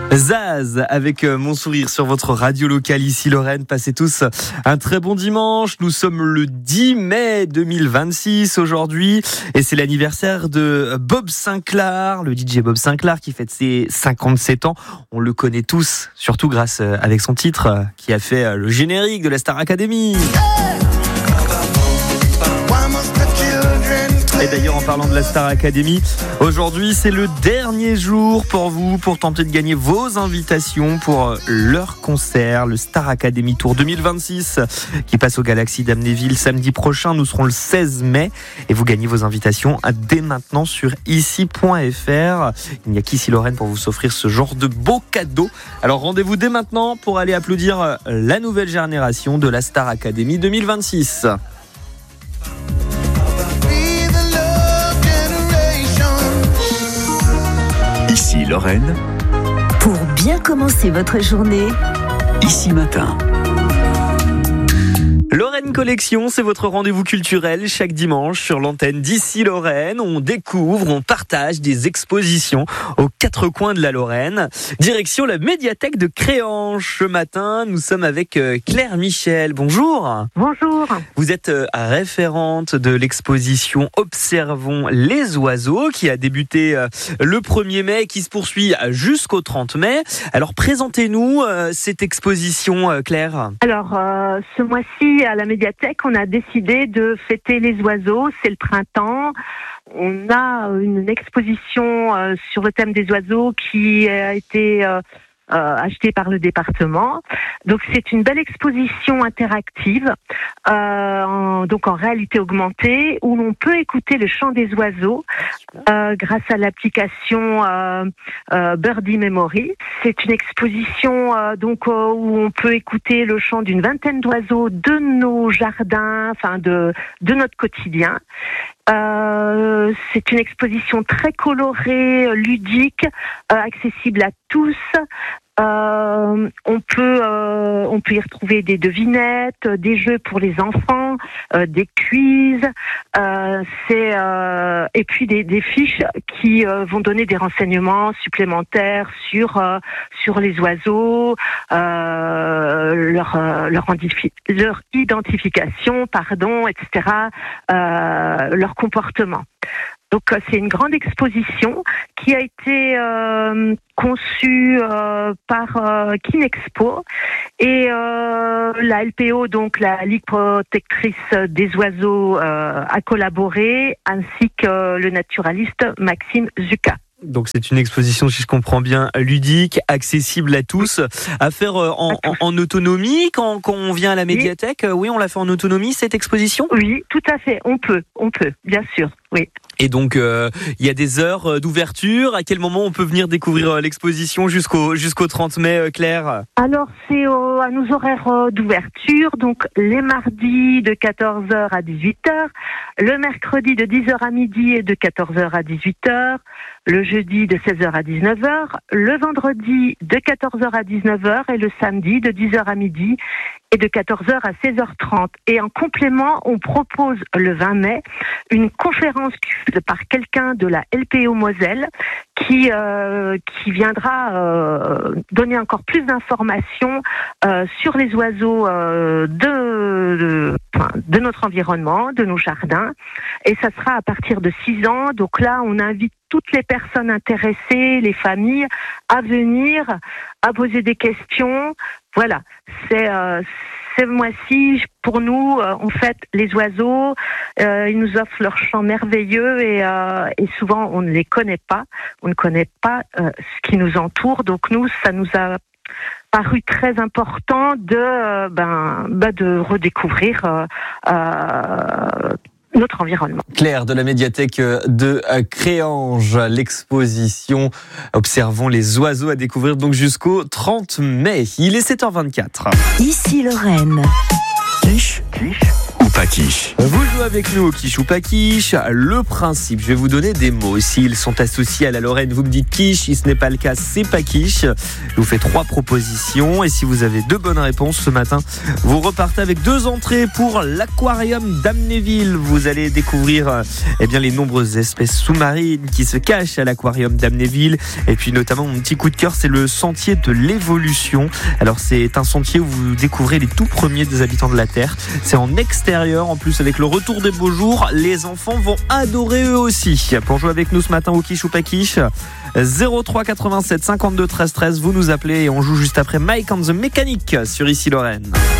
Zaz avec Mon sourire sur votre radio locale ici Lorraine. Passez tous un très bon dimanche. Nous sommes le 10 mai 2026 aujourd'hui et c'est l'anniversaire de Bob Sinclair, le DJ Bob Sinclair qui fête ses 57 ans. On le connaît tous, surtout grâce avec son titre qui a fait le générique de la Star Academy. Et d'ailleurs, en parlant de la Star Academy, aujourd'hui, c'est le dernier jour pour vous pour tenter de gagner vos invitations pour leur concert, le Star Academy Tour 2026, qui passe au Galaxy d'Amnéville samedi prochain. Nous serons le 16 mai et vous gagnez vos invitations dès maintenant sur ici.fr. Il n'y a qu'ici Lorraine pour vous offrir ce genre de beaux cadeaux. Alors rendez-vous dès maintenant pour aller applaudir la nouvelle génération de la Star Academy 2026. Ici Lorraine. Pour bien commencer votre journée. Ici Matin. Lorraine Collection, c'est votre rendez-vous culturel chaque dimanche sur l'antenne d'Ici Lorraine. On découvre, on partage des expositions aux quatre coins de la Lorraine. Direction la médiathèque de Créange. Ce matin, nous sommes avec Claire Michel. Bonjour. Bonjour. Vous êtes référente de l'exposition Observons les oiseaux qui a débuté le 1er mai et qui se poursuit jusqu'au 30 mai. Alors présentez-nous cette exposition, Claire. Alors, ce mois-ci, à la médiathèque, on a décidé de fêter les oiseaux. C'est le printemps. On a une exposition sur le thème des oiseaux qui a été achetée par le département. Donc, c'est une belle exposition interactive, donc en réalité augmentée, où l'on peut écouter le chant des oiseaux grâce à l'application Birdie Memory. C'est une exposition où on peut écouter le chant d'une vingtaine d'oiseaux de nos jardins, enfin de notre quotidien. C'est une exposition très colorée, ludique, accessible à tous. On peut y retrouver des devinettes, des jeux pour les enfants, des quiz, et puis des fiches qui vont donner des renseignements supplémentaires sur les oiseaux, leur identification, etc., leur comportement. Donc c'est une grande exposition qui a été conçue par Kinexpo et la LPO, donc la Ligue protectrice des oiseaux, a collaboré, ainsi que le naturaliste Maxime Zucca. Donc c'est une exposition, si je comprends bien, ludique, accessible à tous, à faire en autonomie quand on vient à la médiathèque. Oui, on l'a fait en autonomie, cette exposition ? Oui, tout à fait, on peut, bien sûr, oui. Et donc, il y a des heures d'ouverture. À quel moment on peut venir découvrir l'exposition jusqu'au 30 mai, Claire ? Alors, c'est à nos horaires d'ouverture, donc les mardis de 14h à 18h, le mercredi de 10h à midi et de 14h à 18h, le jeudi de 16h à 19h, le vendredi de 14h à 19h et le samedi de 10h à midi et de 14h à 16h30. Et en complément, on propose le 20 mai une conférence par quelqu'un de la LPO Moselle qui viendra donner encore plus d'informations sur les oiseaux de notre environnement, de nos jardins. Et ça sera à partir de 6 ans. Donc là, on invite toutes les personnes intéressées, les familles, à venir, à poser des questions. Voilà, ce mois-ci, pour nous, on fête les oiseaux. Ils nous offrent leur chant merveilleux et souvent on ne les connaît pas. On ne connaît pas ce qui nous entoure. Donc nous, ça nous a paru très important de redécouvrir notre environnement. Claire de la médiathèque de Créange, l'exposition Observons les oiseaux à découvrir donc jusqu'au 30 mai. Il est 7h24. Ici Lorraine. Quiche ou pas quiche. Vous jouez avec nous au quiche ou pas quiche. Le principe, je vais vous donner des mots. S'ils sont associés à la Lorraine, vous me dites quiche. Si ce n'est pas le cas, c'est pas quiche. Je vous fais 3 propositions. Et si vous avez 2 bonnes réponses ce matin, vous repartez avec 2 entrées pour l'aquarium d'Amnéville. Vous allez découvrir les nombreuses espèces sous-marines qui se cachent à l'aquarium d'Amnéville. Et puis notamment, mon petit coup de cœur, c'est le sentier de l'évolution. Alors c'est un sentier où vous découvrez les tout premiers des habitants de la Terre. C'est en extérieur. En plus, avec le retour des beaux jours, les enfants vont adorer eux aussi. Pour jouer avec nous ce matin au quiche ou pas quiche, 03 87 52 13 13, vous nous appelez et on joue juste après Mike and the Mechanic sur Ici Lorraine.